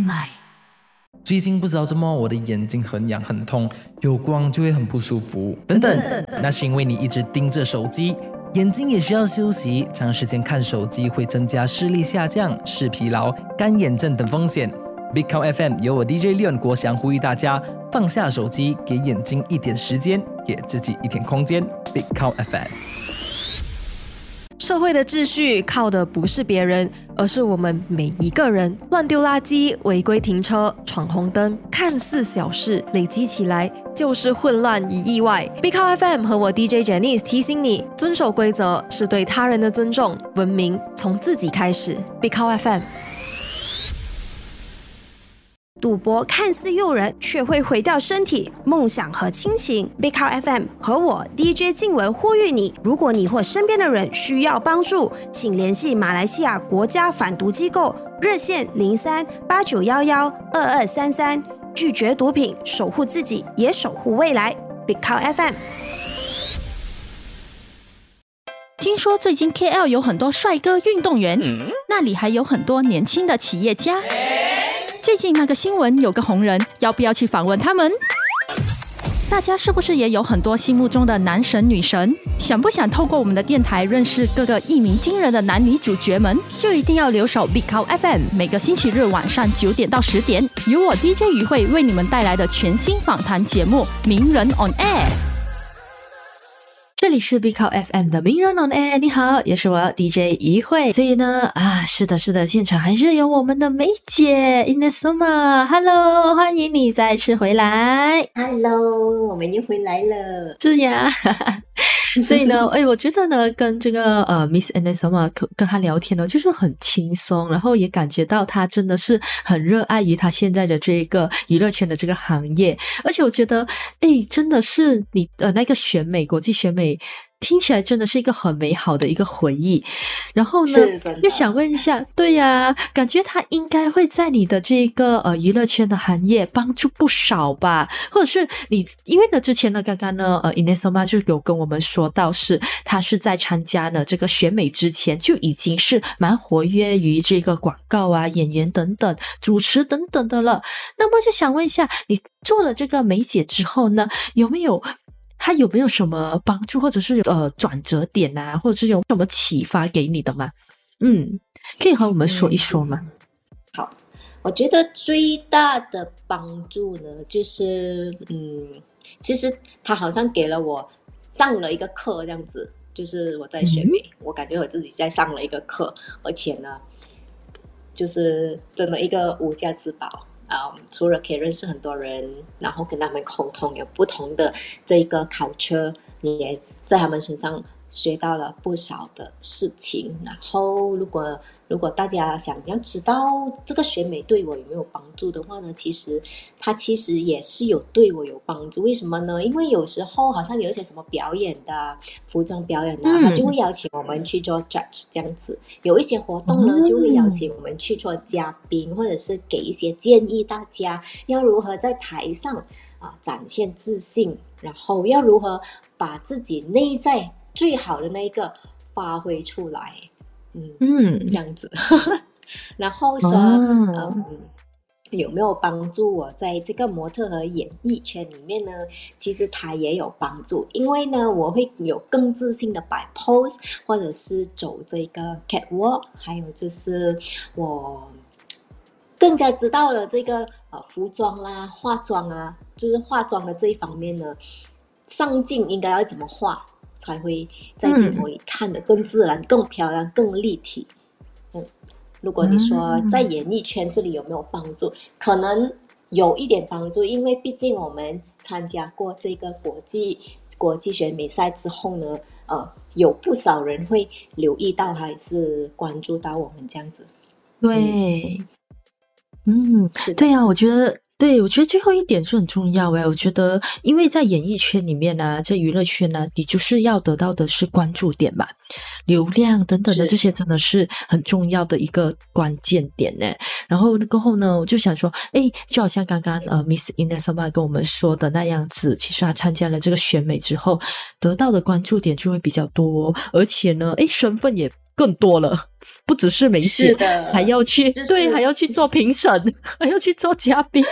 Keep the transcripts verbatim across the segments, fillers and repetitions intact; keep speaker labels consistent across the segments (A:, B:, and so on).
A: 来。
B: 最近不知道怎么我的眼睛很痒很痛，有光就会很不舒服等等，那是因为你一直盯着手机，眼睛也需要休息，长时间看手机会增加视力下降、视疲劳、干眼症等风险。Big Cow F M 由我 D J Leon 国祥呼吁大家放下手机，给眼睛一点时间，给自己一点空间。Big Cow F M。
C: 社会的秩序靠的不是别人，而是我们每一个人。乱丢垃圾、违规停车、闯红灯，看似小事，累积起来就是混乱与意外。Big Cow F M 和我 D J Janice 提醒你，遵守规则是对他人的尊重，文明从自己开始。Big Cow F M。
D: 赌博看似诱人，却会毁掉身体、梦想和亲情。Big Cow F M 和我 D J 静文呼吁你：如果你或身边的人需要帮助，请联系马来西亚国家反毒机构热线零三八九幺幺二二三三，拒绝毒品，守护自己，也守护未来。Big Cow F M。
A: 听说最近 K L 有很多帅哥运动员，嗯、那里还有很多年轻的企业家。最近那个新闻有个红人，要不要去访问他们？大家是不是也有很多心目中的男神女神？想不想透过我们的电台认识各个一鸣惊人的男女主角们？就一定要留守 Big Cow F M， 每个星期日晚上九点到十点，由我 D J 于慧为你们带来的全新访谈节目《名人 on Air》。
E: 这里是 Big Cow F M 的名人 on air， 你好，也是我 D J 于慧。所以呢，啊，是的，是的，现场还是有我们的梅姐 Inesoma，Hello， 欢迎你再次回来。
F: Hello， 我们又回来了。
E: 是呀。所以呢，哎，我觉得呢，跟这个呃 Miss Inesoma 跟她聊天呢，就是很轻松，然后也感觉到她真的是很热爱于她现在的这个娱乐圈的这个行业，而且我觉得，哎，真的是你呃那个选美国际选美。听起来真的是一个很美好的一个回忆，然后呢，又想问一下，对呀，感觉他应该会在你的这个呃娱乐圈的行业帮助不少吧？或者是你，因为呢之前呢，刚刚呢呃 Inesoma 就有跟我们说到是他是在参加呢这个选美之前就已经是蛮活跃于这个广告啊、演员等等、主持等等的了。那么就想问一下，你做了这个梅姐之后呢，有没有？他有没有什么帮助，或者是呃转折点啊，或者是有什么启发给你的吗？嗯，可以和我们说一说吗？
F: 嗯、好，我觉得最大的帮助呢，就是嗯，其实他好像给了我上了一个课这样子，就是我在选美，嗯、我感觉我自己在上了一个课，而且呢，就是真的一个无价之宝。Um, 除了可以认识很多人，然后跟他们沟通，有不同的这个 culture， 你也在他们身上学到了不少的事情。然后如果如果大家想要知道这个选美对我有没有帮助的话呢，其实它其实也是有对我有帮助。为什么呢？因为有时候好像有一些什么表演的服装表演的、啊，他就会邀请我们去做 judge 这样子。有一些活动呢，就会邀请我们去做嘉宾，或者是给一些建议，大家要如何在台上啊展现自信，然后要如何把自己内在最好的那一个发挥出来。嗯嗯，这样子，然后说，哦、嗯，有没有帮助我在这个模特和演艺圈里面呢？其实它也有帮助，因为呢，我会有更自信的摆 pose， 或者是走这个 catwalk， 还有就是我更加知道了这个呃服装啦、化妆啊，就是化妆的这一方面呢，上镜应该要怎么化？才会在镜头里看得更自然、嗯、更漂亮、更立体。嗯，如果你说在演艺圈这里有没有帮助，可能有一点帮助，因为毕竟我们参加过这个国际国际选美赛之后呢，呃，有不少人会留意到还是关注到我们这样子。
E: 对，嗯，嗯是对啊，我觉得。对，我觉得最后一点是很重要诶。我觉得，因为在演艺圈里面呢，在娱乐圈呢，你就是要得到的是关注点嘛，流量等等的这些，真的是很重要的一个关键点呢。然后过后呢，我就想说，诶，就好像刚刚呃 Miss Inesoma 跟我们说的那样子，其实她参加了这个选美之后，得到的关注点就会比较多，而且呢，诶，身份也更多了，不只是没写，
F: 是的，
E: 还要去、
F: 就是、
E: 对，还要去做评审，还要去做嘉宾，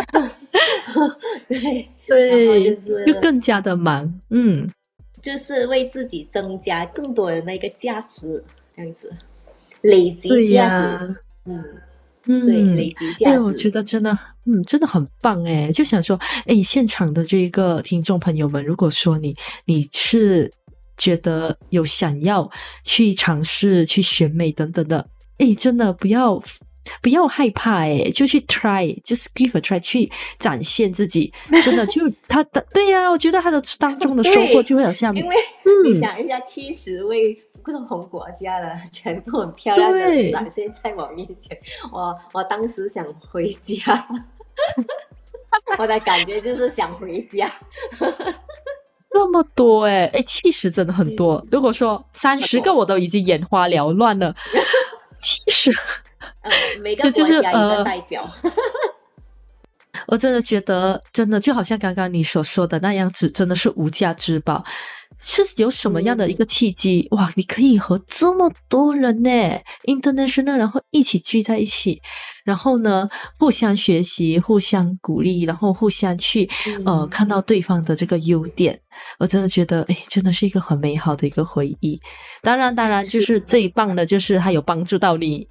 F: 对
E: 对，
F: 就是
E: 就更加的忙，嗯，
F: 就是为自己增加更多的那个价值，这样子累积价值，啊、嗯。
E: 嗯，
F: 对，累积价值。
E: 哎，我觉得真的，嗯，真的很棒哎！就想说，哎，现场的这个听众朋友们，如果说你你是觉得有想要去尝试、去选美等等的，哎，真的不要不要害怕哎，就去 try， just give a try， 去展现自己。真的，就他的对呀、啊，我觉得他的当中的收获就会有下面，
F: 因为、嗯、你想一下，七十位。不同国家的全部很漂亮的展现在我面前，我我当时想回家，我的感觉就是想回家。
E: 那么多哎、欸、哎，七十真的很多。嗯、如果说三十个我都已经眼花缭乱了，七十，
F: 嗯，每个国家一个代表。呃
E: 我真的觉得，真的就好像刚刚你所说的那样子，真的是无价之宝。是有什么样的一个契机、嗯、哇你可以和这么多人呢 international 然后一起聚在一起，然后呢互相学习互相鼓励，然后互相去、嗯、呃看到对方的这个优点，我真的觉得诶真的是一个很美好的一个回忆。当然当然就是最棒的就是它有帮助到你。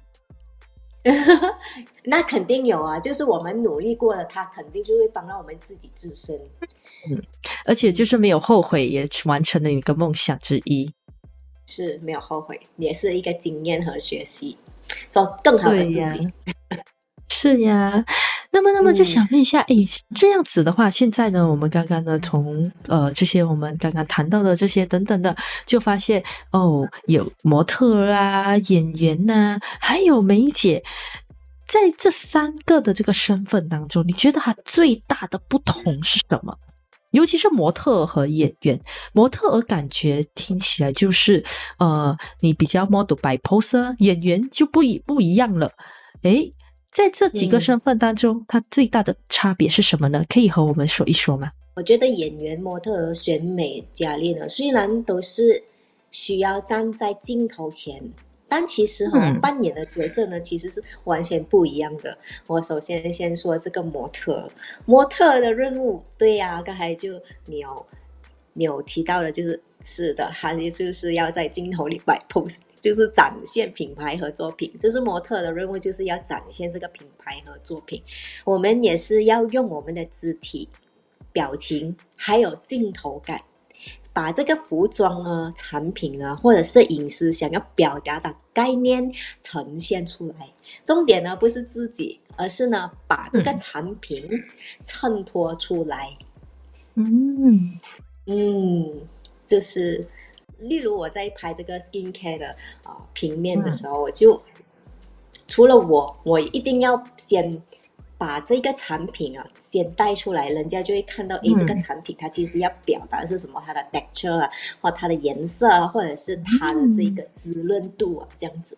F: 那肯定有啊，就是我们努力过了，它肯定就会帮到我们自己自身。
E: 嗯，而且就是没有后悔，也完成了你的梦想之一。
F: 是没有后悔，也是一个经验和学习，做更好的自己。
E: 是呀，那么那么就想问一下，哎、嗯，这样子的话，现在呢，我们刚刚呢从呃这些我们刚刚谈到的这些等等的，就发现哦，有模特啊、演员啊，还有梅姐。在这三个的这个身份当中，你觉得它最大的不同是什么？尤其是模特和演员，模特儿感觉听起来就是呃，你比较 model by pose， 演员就不一不一样了。诶，在这几个身份当中、嗯，它最大的差别是什么呢？可以和我们说一说吗？
F: 我觉得演员、模特儿、选美、佳丽呢，虽然都是需要站在镜头前。但其实哈、哦嗯，扮演的角色呢，其实是完全不一样的。我首先先说这个模特，模特的任务，对呀、啊，刚才就你有你有提到的，就是是的，他就是要在镜头里摆 pose， 就是展现品牌和作品。就是模特的任务，就是要展现这个品牌和作品。我们也是要用我们的肢体、表情，还有镜头感。把这个服装啊、产品啊，或者是影视想要表达的概念呈现出来。重点呢不是自己，而是呢把这个产品衬托出来。嗯嗯，就是例如我在拍这个 skincare 的、呃、平面的时候，我就除了我，我一定要先把这个产品啊先带出来，人家就会看到，诶，这个产品它其实要表达的是什么？它的 texture 啊，或它的颜色啊，或者是它的这个滋润度啊，这样子。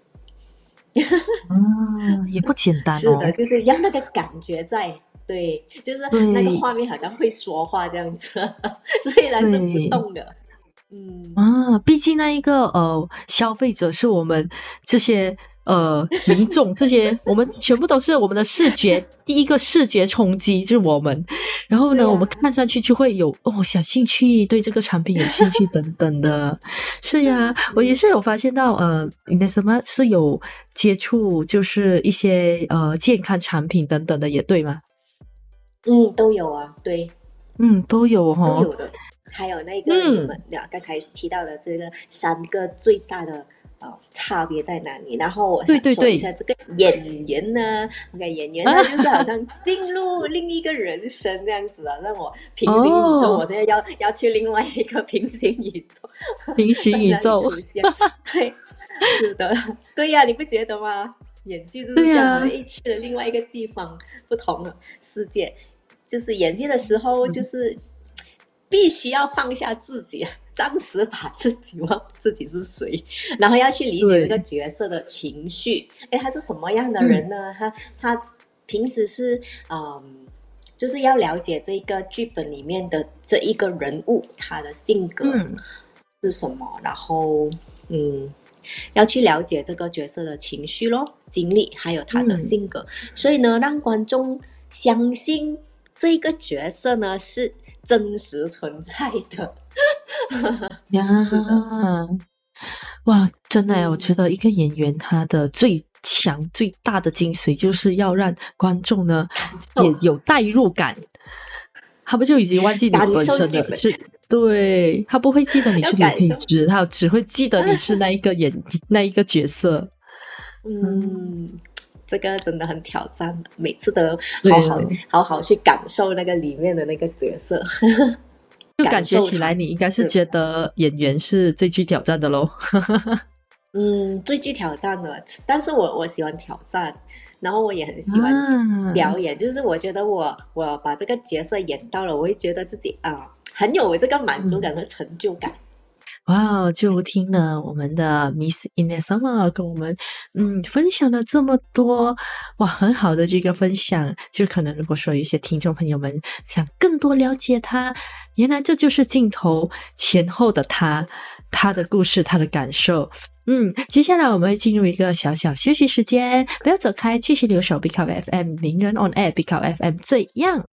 E: 嗯，也不简单哦。
F: 是的，就是要那个感觉在，对，就是那个画面好像会说话这样子，虽然是不动的。嗯
E: 啊，毕竟那一个呃消费者是我们这些。呃，民众这些，我们全部都是我们的视觉，第一个视觉冲击就是我们。然后呢，啊、我们看上去就会有哦，小兴趣，对这个产品有兴趣等等的。是呀，我也是有发现到，呃，那什么是有接触，就是一些呃健康产品等等的，也对吗？
F: 嗯，都有啊，对，
E: 嗯，都有哈、哦，
F: 都有的。还有那个你们呀，刚才提到的这个三个最大的。哦、差别在哪里？然后我想说一下这个演员呢 ，OK， 演员呢就是好像进入另一个人生这样子啊，让我平行宇宙，哦、我现在要要去另外一个平行宇宙，
E: 平行宇宙
F: 出现，对，是的，对呀、啊，你不觉得吗？演戏就是这样的，一、啊、去了另外一个地方，不同的世界，就是演戏的时候就是。嗯必须要放下自己，暂时把自己忘自己是谁，然后要去理解这个角色的情绪。哎，他是什么样的人呢？嗯、他他平时是嗯，就是要了解这个剧本里面的这一个人物，他的性格是什么，嗯、然后嗯， 要去了解这个角色的情绪咯、经历还有他的性格、嗯、所以呢让观众相信这个角色呢是真实存在的
E: 呀
F: 是的，
E: 哇，真的耶，我觉得一个演员他的最强最大的精髓就是要让观众呢也有代入感，他们就已经忘记你本身的是，对，他不会记得你是刘佩芝，他只会记得你是那一个演那一个角色。
F: 嗯，这个真的很挑战，每次都好好好好去感受那个里面的那个角色。
E: 就感觉起来你应该是觉得演员是最具挑战的咯。
F: 嗯，最具挑战的，但是我我喜欢挑战，然后我也很喜欢表演、啊、就是我觉得我我把这个角色演到了，我会觉得自己啊、呃、很有这个满足感和成就感。
E: 哇，就听了我们的 Miss Inesama 跟我们嗯分享了这么多，哇，很好的这个分享。就可能如果说有一些听众朋友们想更多了解他，原来这就是镜头前后的他，他的故事，他的感受。嗯，接下来我们会进入一个小小休息时间，不要走开，继续留守 Pick Up F M 名人 on air Pick Up F M 最样。